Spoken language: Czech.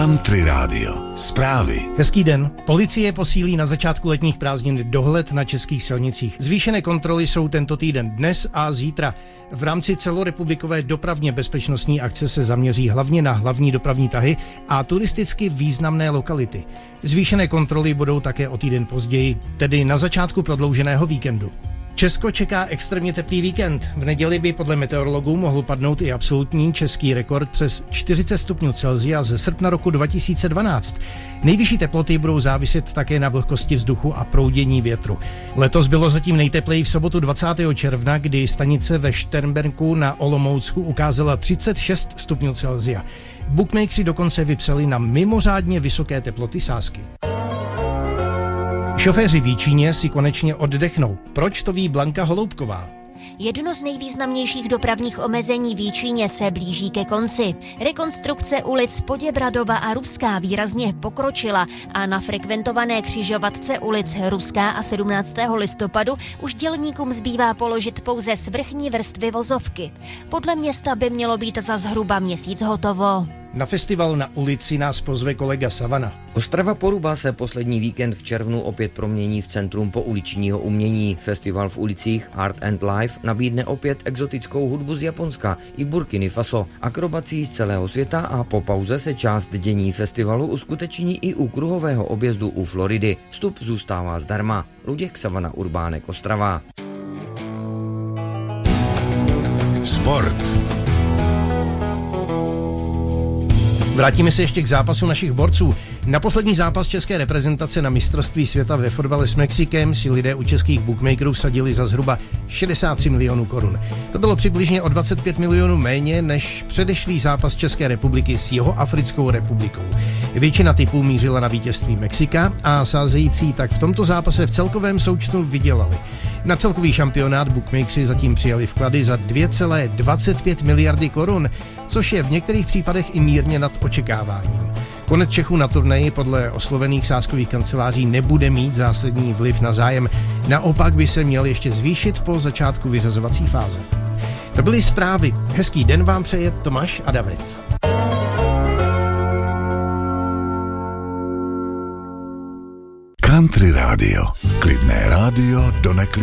Country Radio. Zprávy. Hezký den. Policie posílí na začátku letních prázdnin dohled na českých silnicích. Zvýšené kontroly jsou tento týden dnes a zítra. V rámci celorepublikové dopravně bezpečnostní akce se zaměří hlavně na hlavní dopravní tahy a turisticky významné lokality. Zvýšené kontroly budou také o týden později, tedy na začátku prodlouženého víkendu. Česko čeká extrémně teplý víkend. V neděli by podle meteorologů mohl padnout i absolutní český rekord přes 40 stupňů Celsia ze srpna roku 2012. Nejvyšší teploty budou záviset také na vlhkosti vzduchu a proudění větru. Letos bylo zatím nejtepleji v sobotu 20. června, kdy stanice ve Šternberku na Olomoucku ukázala 36 stupňů Celsia. Bookmakeri dokonce vypsali na mimořádně vysoké teploty sázky. Šoféři v Jičíně si konečně oddechnou. Proč, to ví Blanka Holoubková. Jedno z nejvýznamnějších dopravních omezení v Jičíně se blíží ke konci. Rekonstrukce ulic Poděbradova a Ruská výrazně pokročila a na frekventované křižovatce ulic Ruská a 17. listopadu už dělníkům zbývá položit pouze svrchní vrstvy vozovky. Podle města by mělo být za zhruba měsíc hotovo. Na festival Na ulici nás pozve kolega Savana. Ostrava Poruba se poslední víkend v červnu opět promění v centrum pouličního umění. Festival v ulicích Art and Life nabídne opět exotickou hudbu z Japonska i Burkiny Faso, akrobací z celého světa a po pauze se část dění festivalu uskuteční i u kruhového objezdu u Floridy. Vstup zůstává zdarma. Luděk, Savana, Urbánek, Ostrava. Sport. Vrátíme se ještě k zápasu našich borců. Na poslední zápas české reprezentace na mistrovství světa ve fotbale s Mexikem si lidé u českých bookmakerů vsadili za zhruba 63 milionů korun. To bylo přibližně o 25 milionů méně než předešlý zápas České republiky s Jihoafrickou republikou. Většina tipů mířila na vítězství Mexika a sázející tak v tomto zápase v celkovém součtu vydělali. Na celkový šampionát bookmakeri zatím přijali vklady za 2,25 miliardy korun, což je v některých případech i mírně nad očekáváním. Konec Čechů na turnaji podle oslovených sázkových kanceláří nebude mít zásadní vliv na zájem. Naopak by se měl ještě zvýšit po začátku vyřazovací fáze. To byly zprávy. Hezký den vám přeje Tomáš Adamec. Country Radio. Klidné rádio do neklidné.